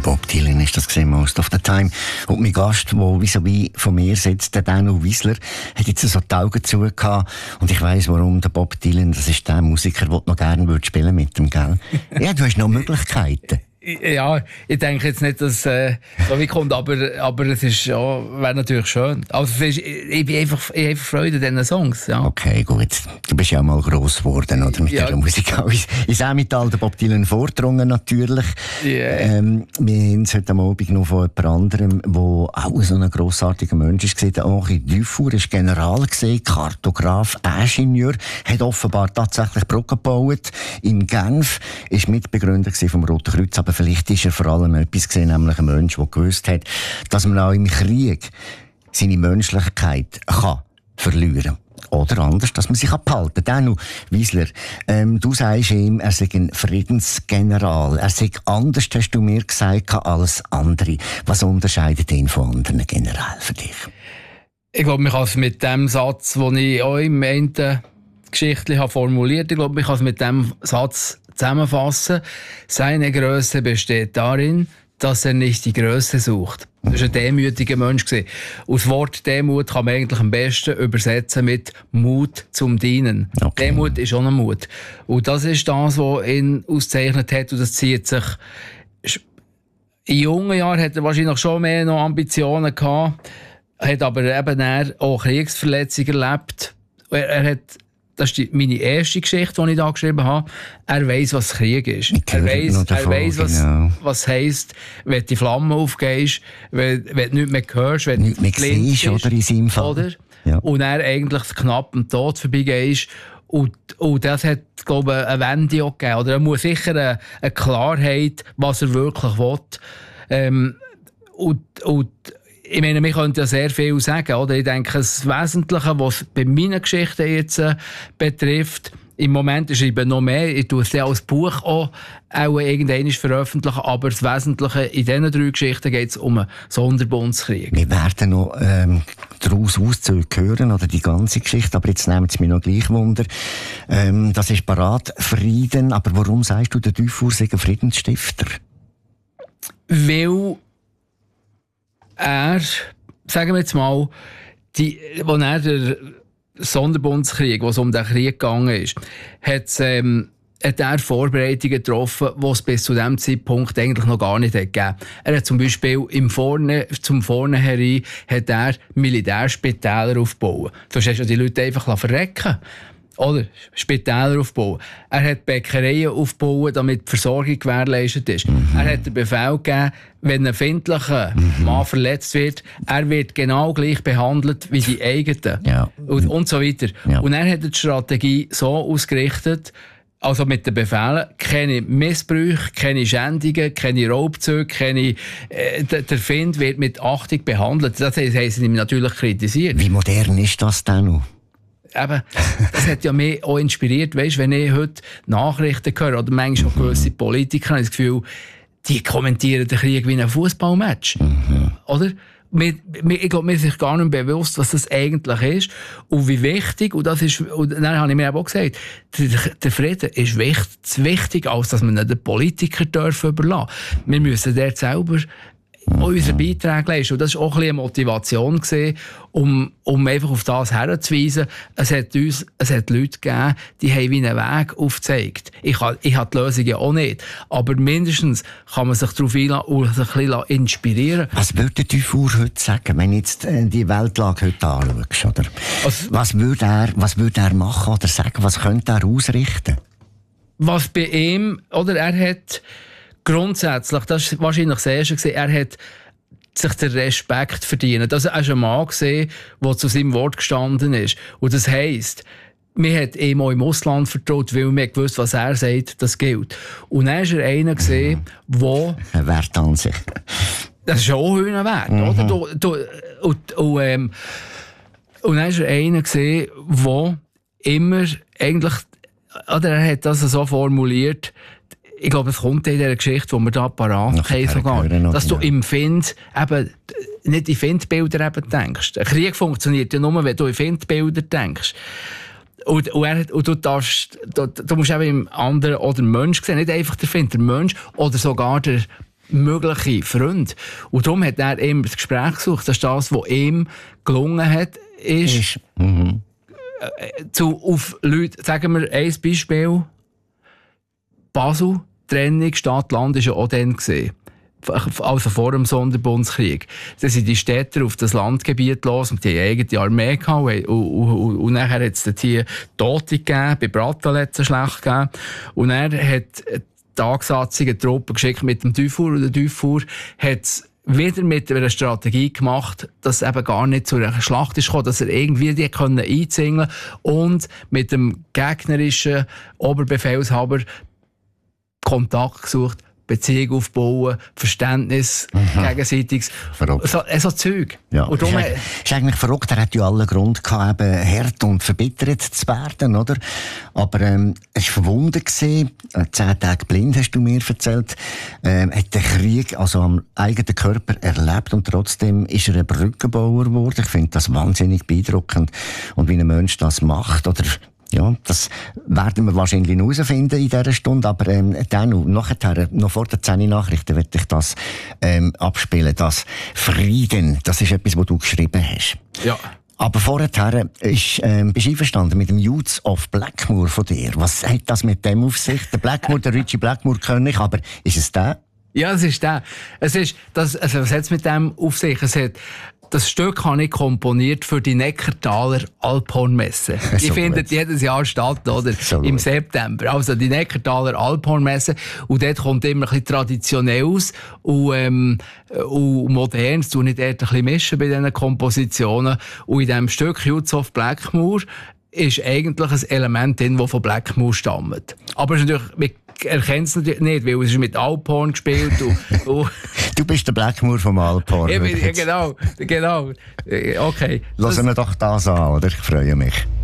Bob Dylan ist das gesehen, Most of the Time. Und mein Gast, der vis-à-vis von mir sitzt, der Danu Wiesler, hat jetzt so die Augen zu gehabt. Und ich weiss, warum der Bob Dylan, das ist der Musiker, den du noch gerne spielen mit dem, gell? Ja, du hast noch Möglichkeiten. Ja, ich denke jetzt nicht, dass so wie kommt, aber es ist ja, wäre natürlich schön. Also ich habe einfach Freude an diesen Songs. Ja. Okay, gut. Du bist ja mal gross geworden, oder? Mit dieser Musik. Ins Emmental der Bob Dylan vorgedrungen, natürlich. Yeah. Wir haben es heute Abend noch von jemand anderem, der auch so ein grossartiger Mensch ist. Der Henri Dufour war General, Kartograf, Ingenieur, hat offenbar tatsächlich Brücken gebaut in Genf, ist Mitbegründer vom Roten Kreuz. Aber vielleicht ist er vor allem etwas gesehen, nämlich ein Mensch, der gewusst hat, dass man auch im Krieg seine Menschlichkeit kann verlieren. Oder anders, dass man sich abhalten kann. Danu Wiesler, du sagst ihm, er sei ein Friedensgeneral. Er sei anders, hast du mir gesagt, als andere. Was unterscheidet ihn von anderen Generälen für dich? Ich glaube, man kann es mit dem Satz, den ich auch im Ende geschichtlich formuliert habe, ich glaube, man kann es mit dem Satz zusammenfassen. Seine Größe besteht darin, dass er nicht die Größe sucht. Das war ein demütiger Mensch. Und das Wort Demut kann man eigentlich am besten übersetzen mit Mut zum Dienen. Okay. Demut ist auch ein Mut. Und das ist das, was ihn auszeichnet hat. Und das zieht sich. In jungen Jahren hat er wahrscheinlich schon mehr noch Ambitionen gehabt, hat aber eben auch Kriegsverletzungen erlebt. Das ist meine erste Geschichte, die ich da geschrieben habe. Er weiss, was Krieg ist. Er weiss, was es heisst, wenn du die Flamme aufgehst, wenn du nichts mehr hörst, wenn du nicht mehr siehst, oder in seinem Fall. Oder? Ja. Und er eigentlich knapp am Tod vorbeigehst. Und das hat, glaube ich, eine Wende auch gegeben. Oder er muss sicher eine Klarheit, was er wirklich will. Ich meine, wir können ja sehr viel sagen, oder? Ich denke, das Wesentliche, was bei meinen Geschichten jetzt betrifft, im Moment ist eben noch mehr, ich tue es ja als Buch auch irgendwann veröffentlichen, aber das Wesentliche in diesen 3 Geschichten geht es um einen Sonderbundskrieg. Wir werden noch daraus Auszüge hören, oder die ganze Geschichte, aber jetzt nehmen es mich noch gleich Wunder. Das ist parat, Frieden, aber warum sagst du, der Dufour sei ein Friedensstifter? Weil er, sagen wir jetzt mal, als er der Sonderbundskrieg, wo es um den Krieg gegangen ist, hat er Vorbereitungen getroffen, die es bis zu diesem Zeitpunkt eigentlich noch gar nicht gegeben hat. Er hat zum Beispiel zum Vornherein hat er Militärspitäler aufgebaut. Sonst hast du die Leute einfach verrecken. Oder Spitäler aufbauen. Er hat Bäckereien aufgebaut, damit die Versorgung gewährleistet ist. Er hat den Befehl gegeben, wenn ein empfindlicher Mann verletzt wird, er wird genau gleich behandelt wie die eigenen. Ja. Und so weiter. Ja. Und er hat die Strategie so ausgerichtet, also mit den Befehlen, keine Missbrüche, keine Schändungen, keine Raubzüge, der Find wird mit Achtung behandelt. Das haben sie ihm natürlich kritisiert. Wie modern ist das denn noch? Eben, das hat ja mich auch inspiriert, weißt, wenn ich heute Nachrichten höre oder manchmal auch gewisse Politiker, habe ich das Gefühl, die kommentieren den Krieg wie ein Fußballmatch. Oder? Ich glaube, mir ist sich gar nicht bewusst, was das eigentlich ist und wie wichtig, und dann habe ich mir auch gesagt, der Frieden ist wichtig, als dass man den Politiker überlassen dürfen. Wir müssen dort selber unsere Beiträge leisten. Und das war auch ein bisschen eine Motivation gewesen, um einfach auf das herzuweisen. Es hat Leute gegeben, die haben wie einen Weg aufgezeigt. Ich habe die Lösung ja auch nicht. Aber mindestens kann man sich darauf einlassen und sich ein bisschen inspirieren. Was würde Dufour heute sagen, wenn du jetzt die Weltlage heute anschaust? Oder? Was würde er machen oder sagen? Was könnte er ausrichten? Was bei ihm, oder er hat grundsätzlich, das war wahrscheinlich das Erste, er hat sich den Respekt verdient. Also er war ein Mann, der zu seinem Wort gestanden ist. Und das heisst, man hat ihm auch im Ausland vertraut, weil man gewusst, was er sagt, das gilt. Und dann war er einer, der... Ein Wert an sich. Das ist auch ein Wert, oder? Und dann war er einer, der immer eigentlich... Oder er hat das so formuliert, ich glaube, es kommt in dieser Geschichte, die wir da parat haben, sogar, dass du im Find eben nicht in Findbilder eben denkst. Ein Krieg funktioniert ja nur, wenn du in Findbilder denkst. Und du musst eben im anderen oder Mensch sehen, nicht einfach der Mensch oder sogar der mögliche Freund. Und darum hat er immer das Gespräch gesucht. Das ist das, was ihm gelungen hat, ist auf Leute, sagen wir ein Beispiel, Basel, Trennung Stadt-Land war ja auch dann gesehen. Also vor dem Sonderbundskrieg. Dann sind die Städter auf das Landgebiet los und die haben eigene Armee gehabt. Und nachher hat es hier Tote gegeben, bei Brattal hat es schlecht gegeben. Und er hat die angesatzige Truppen geschickt mit dem Dufour. Und der Dufour hat es wieder mit einer Strategie gemacht, dass es eben gar nicht zu einer Schlacht ist gekommen, dass er irgendwie die einzingeln und mit dem gegnerischen Oberbefehlshaber Kontakt gesucht, Beziehung aufbauen, Verständnis gegenseitiges. So Zeug. Ja. Und darum ist eigentlich verrückt, er hat ja allen Grund gehabt, eben hart und verbittert zu werden, oder? Aber er war verwundet gewesen, 10 Tage blind, hast du mir erzählt, hat den Krieg also am eigenen Körper erlebt und trotzdem ist er ein Brückenbauer geworden. Ich finde das wahnsinnig beeindruckend und wie ein Mensch das macht, oder? Ja, das werden wir wahrscheinlich herausfinden in dieser Stunde, aber dann nachher, noch vor der 10 Nachrichten, werde ich das abspielen. Das Frieden, das ist etwas, was du geschrieben hast. Ja. Aber vorher bist du einverstanden mit dem Youths of Blackmoor von dir. Was hat das mit dem auf sich? Der Blackmoor, der Richie Blackmoor kenne ich, aber ist es der? Ja, es ist der. Was hat es mit dem auf sich? Das Stück habe ich komponiert für die Neckartaler Alphornmesse. Die findet jedes Jahr statt, oder? So im September. Also die Neckartaler Alphornmesse. Und dort kommt immer ein bisschen Traditionelles und Modernes. Du nicht dort ein bisschen mischen bei diesen Kompositionen. Und in diesem Stück Youths of Blackmoor ist eigentlich ein Element drin, das von Blackmoor stammt. Aber es ist natürlich, erkennt es natürlich nicht, weil es ist mit Alphorn gespielt. Du bist der Blackmoor vom Alphorn. Ja, genau. Okay. Lassen wir doch das an, oder? Ich freue mich.